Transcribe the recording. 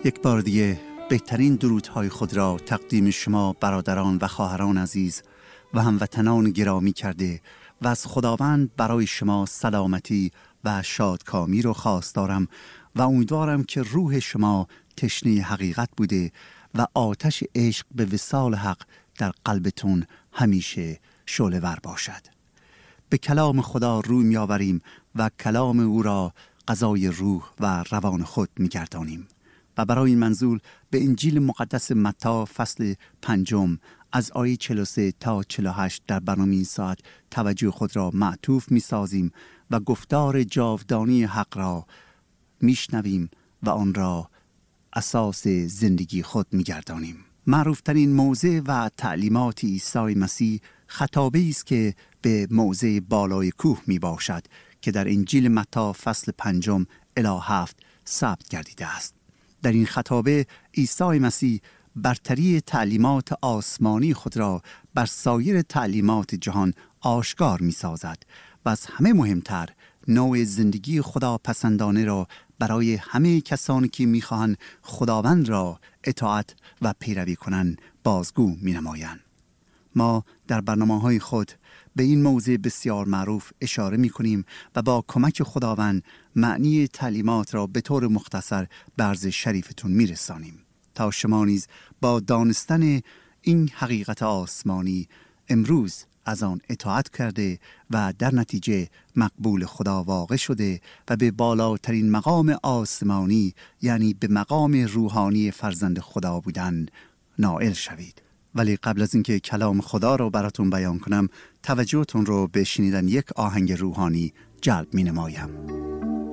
یک بار دیگه بهترین درودهای خود را تقدیم شما برادران و خواهران عزیز و هموطنان گرامی کرده و از خداوند برای شما سلامتی و شادکامی رو خواستارم و امیدوارم که روح شما تشنه حقیقت بوده و آتش عشق به وصال حق در قلبتون همیشه شعله‌ور باشد. به کلام خدا روی می‌آوریم و کلام او را غذای روح و روان خود می‌گردانیم و برای این منظور به انجیل مقدس متی فصل 5 از آیه 43 تا 48 در برنامه این ساعت توجه خود را معطوف می‌سازیم و گفتار جاودانی حق را میشنویم و آن را اساس زندگی خود می‌گردانیم. معروفترین موضع و تعلیمات عیسی مسیح خطابه‌ای است که به موضع بالای کوه می باشد که در انجیل متی فصل 5 الی 7 ثبت گردیده است. در این خطابه عیسی مسیح برتری تعلیمات آسمانی خود را بر سایر تعلیمات جهان آشکار می سازد و از همه مهمتر نوع زندگی خدا پسندانه را برای همه کسانی که می خواهند خداوند را اطاعت و پیروی کنند بازگو می نمایند. ما در برنامه‌های خود به این موضوع بسیار معروف اشاره می‌کنیم و با کمک خداوند معنی تعلیمات را به طور مختصر به عرض شریفتون می‌رسانیم تا شما نیز با دانستن این حقیقت آسمانی امروز از آن اطاعت کرده و در نتیجه مقبول خدا واقع شده و به بالاترین مقام آسمانی یعنی به مقام روحانی فرزند خدا بودن نائل شوید. ولی قبل از اینکه کلام خدا رو براتون بیان کنم توجهتون رو به شنیدن یک آهنگ روحانی جلب می نمایم.